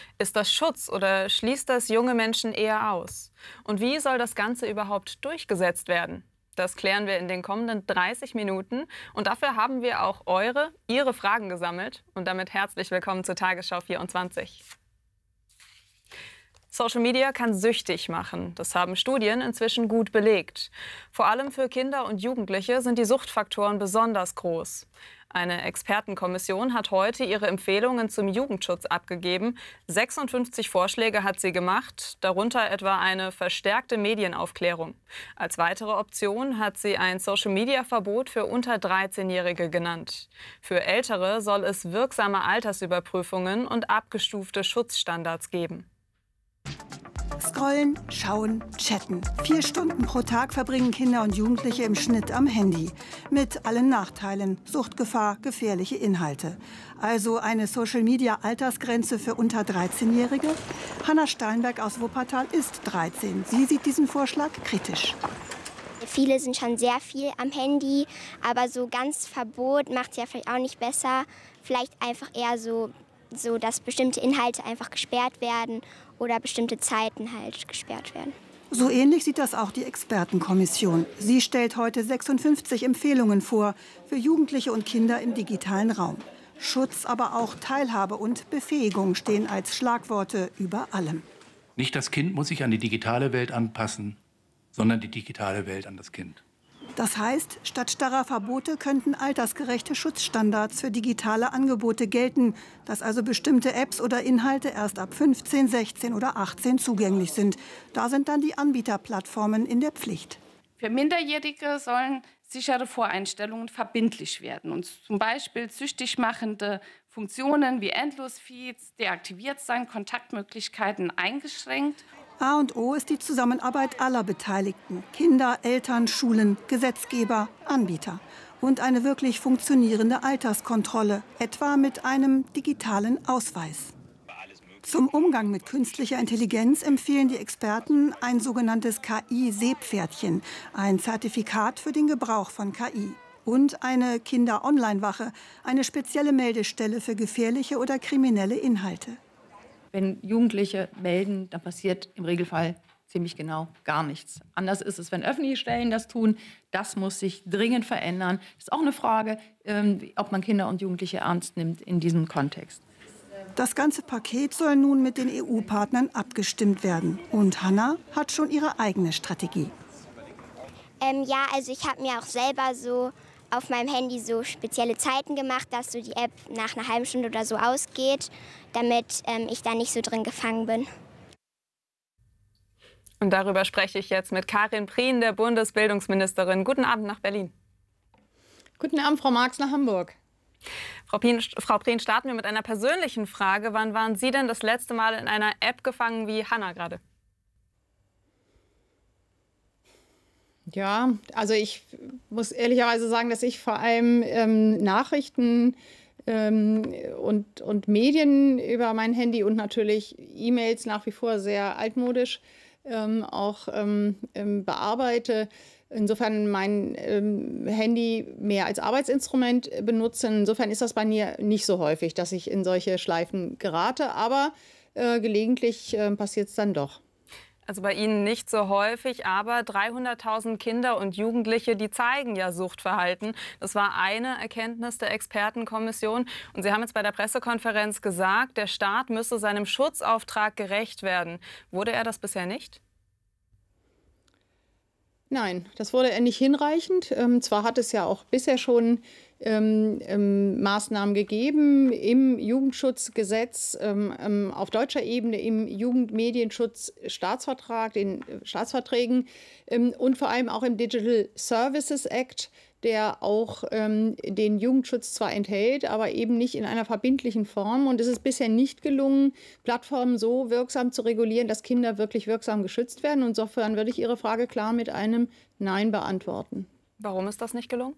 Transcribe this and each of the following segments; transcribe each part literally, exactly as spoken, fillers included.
Ist das Schutz oder schließt das junge Menschen eher aus? Und wie soll das Ganze überhaupt durchgesetzt werden? Das klären wir in den kommenden dreißig Minuten. Und dafür haben wir auch eure, Ihre Fragen gesammelt. Und damit herzlich willkommen zur Tagesschau vierundzwanzig. Social Media kann süchtig machen. Das haben Studien inzwischen gut belegt. Vor allem für Kinder und Jugendliche sind die Suchtfaktoren besonders groß. Eine Expertenkommission hat heute ihre Empfehlungen zum Jugendschutz abgegeben. sechsundfünfzig Vorschläge hat sie gemacht, darunter etwa eine verstärkte Medienaufklärung. Als weitere Option hat sie ein Social-Media-Verbot für unter dreizehnjährige genannt. Für Ältere soll es wirksame Altersüberprüfungen und abgestufte Schutzstandards geben. Scrollen, schauen, chatten. Vier Stunden pro Tag verbringen Kinder und Jugendliche im Schnitt am Handy. Mit allen Nachteilen, Suchtgefahr, gefährliche Inhalte. Also eine Social-Media-Altersgrenze für unter dreizehnjährige? Hanna Steinberg aus Wuppertal ist dreizehn. Sie sieht diesen Vorschlag kritisch. Viele sind schon sehr viel am Handy, aber so ganz Verbot macht es ja vielleicht auch nicht besser. Vielleicht einfach eher so, so, dass bestimmte Inhalte einfach gesperrt werden oder bestimmte Zeiten halt gesperrt werden. So ähnlich sieht das auch die Expertenkommission. Sie stellt heute sechsundfünfzig Empfehlungen vor für Jugendliche und Kinder im digitalen Raum. Schutz, aber auch Teilhabe und Befähigung stehen als Schlagworte über allem. Nicht das Kind muss sich an die digitale Welt anpassen, sondern die digitale Welt an das Kind. Das heißt, statt starrer Verbote könnten altersgerechte Schutzstandards für digitale Angebote gelten, dass also bestimmte Apps oder Inhalte erst ab fünfzehn, sechzehn oder achtzehn zugänglich sind. Da sind dann die Anbieterplattformen in der Pflicht. Für Minderjährige sollen sichere Voreinstellungen verbindlich werden und zum Beispiel süchtig machende Funktionen wie Endlosfeeds deaktiviert sein, Kontaktmöglichkeiten eingeschränkt. A und O ist die Zusammenarbeit aller Beteiligten. Kinder, Eltern, Schulen, Gesetzgeber, Anbieter. Und eine wirklich funktionierende Alterskontrolle, etwa mit einem digitalen Ausweis. Zum Umgang mit künstlicher Intelligenz empfehlen die Experten ein sogenanntes K I-Seepferdchen, ein Zertifikat für den Gebrauch von K I. Und eine Kinder-Online-Wache, eine spezielle Meldestelle für gefährliche oder kriminelle Inhalte. Wenn Jugendliche melden, dann passiert im Regelfall ziemlich genau gar nichts. Anders ist es, wenn öffentliche Stellen das tun. Das muss sich dringend verändern. Das ist auch eine Frage, ähm, ob man Kinder und Jugendliche ernst nimmt in diesem Kontext. Das ganze Paket soll nun mit den E U-Partnern abgestimmt werden. Und Hanna hat schon ihre eigene Strategie. Ähm, ja, also ich habe mir auch selber so auf meinem Handy so spezielle Zeiten gemacht, dass so die App nach einer halben Stunde oder so ausgeht, damit ähm, ich da nicht so drin gefangen bin. Und darüber spreche ich jetzt mit Karin Prien, der Bundesbildungsministerin. Guten Abend nach Berlin. Guten Abend, Frau Marx, nach Hamburg. Frau Prien, Frau Prien, starten wir mit einer persönlichen Frage. Wann waren Sie denn das letzte Mal in einer App gefangen wie Hanna gerade? Ja, also ich muss ehrlicherweise sagen, dass ich vor allem ähm, Nachrichten ähm, und, und Medien über mein Handy und natürlich E-Mails nach wie vor sehr altmodisch ähm, auch ähm, ähm, bearbeite. Insofern mein ähm, Handy mehr als Arbeitsinstrument benutze. Insofern ist das bei mir nicht so häufig, dass ich in solche Schleifen gerate. Aber äh, gelegentlich äh, passiert es dann doch. Also bei Ihnen nicht so häufig, aber dreihunderttausend Kinder und Jugendliche, die zeigen ja Suchtverhalten. Das war eine Erkenntnis der Expertenkommission. Und Sie haben jetzt bei der Pressekonferenz gesagt, der Staat müsse seinem Schutzauftrag gerecht werden. Wurde er das bisher nicht? Nein, das wurde nicht hinreichend. Ähm, zwar hat es ja auch bisher schon ähm, ähm, Maßnahmen gegeben im Jugendschutzgesetz, ähm, ähm, auf deutscher Ebene im Jugendmedienschutzstaatsvertrag, den äh, Staatsverträgen ähm, und vor allem auch im Digital Services Act, der auch ähm, den Jugendschutz zwar enthält, aber eben nicht in einer verbindlichen Form. Und es ist bisher nicht gelungen, Plattformen so wirksam zu regulieren, dass Kinder wirklich wirksam geschützt werden. Und insofern würde ich Ihre Frage klar mit einem Nein beantworten. Warum ist das nicht gelungen?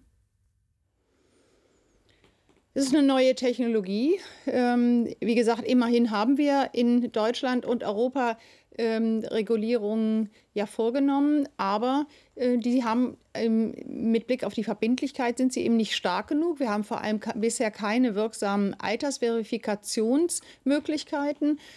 Es ist eine neue Technologie. Ähm, wie gesagt, immerhin haben wir in Deutschland und Europa ähm, Regulierungen ja vorgenommen, aber äh, die haben ähm, mit Blick auf die Verbindlichkeit sind sie eben nicht stark genug. Wir haben vor allem bisher keine wirksamen Altersverifikationsmöglichkeiten